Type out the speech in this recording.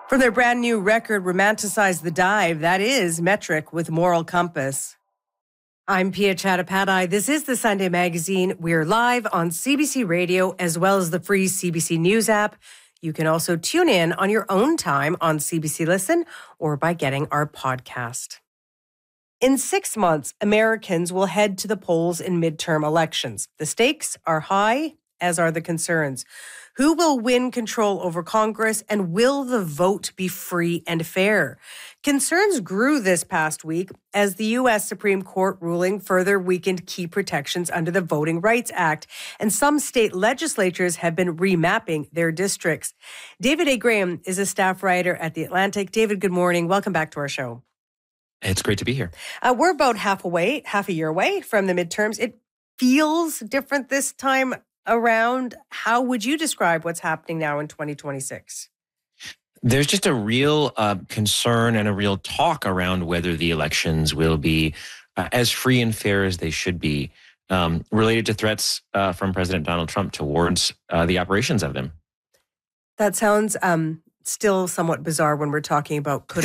From their brand new record, Romanticize the Dive, that is Metric with Moral Compass. I'm Pia Chattopadhyay. This is the Sunday Magazine. We're live on CBC Radio as well as the free CBC News app. You can also tune in on your own time on CBC Listen or by getting our podcast. In 6 months, Americans will head to the polls in midterm elections. The stakes are high, as are the concerns. Who will win control over Congress, and will the vote be free and fair? Concerns grew this past week as the U.S. Supreme Court ruling further weakened key protections under the Voting Rights Act, and some state legislatures have been remapping their districts. David A. Graham is a staff writer at The Atlantic. David, good morning. Welcome back to our show. It's great to be here. We're about half a year away from the midterms. It feels different this time around. How would you describe what's happening now in 2026? There's just a real concern and a real talk around whether the elections will be as free and fair as they should be, related to threats from President Donald Trump towards the operations of them. That sounds still somewhat bizarre when we're talking about could